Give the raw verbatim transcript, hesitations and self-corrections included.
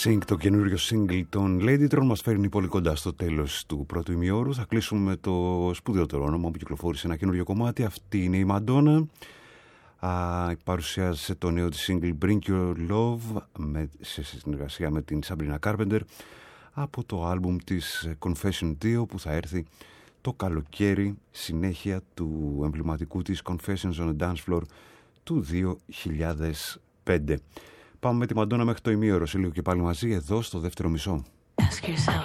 Sing, το καινούριο single των Ladytron, μας φέρνει πολύ κοντά στο τέλος του πρώτου ημιώρου. Θα κλείσουμε με το σπουδαιότερο όνομα που κυκλοφόρησε ένα καινούριο κομμάτι. Αυτή είναι η Madonna. Α, παρουσιάζει το νέο της single Bring Your Love με, σε συνεργασία με την Sabrina Carpenter από το άλμπουμ της Confession δύο που θα έρθει το καλοκαίρι, συνέχεια του εμβληματικού της Confessions on a Dance Floor του δύο χιλιάδες πέντε. Πάμε με τη Madonna μέχρι το ημίωρο, σε λίγο και πάλι μαζί εδώ στο δεύτερο μισό.